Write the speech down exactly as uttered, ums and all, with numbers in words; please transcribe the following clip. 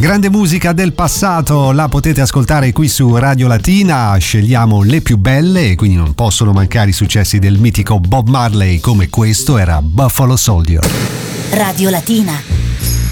Grande musica del passato, la potete ascoltare qui su Radio Latina, scegliamo le più belle e quindi non possono mancare i successi del mitico Bob Marley, come questo era Buffalo Soldier. Radio Latina.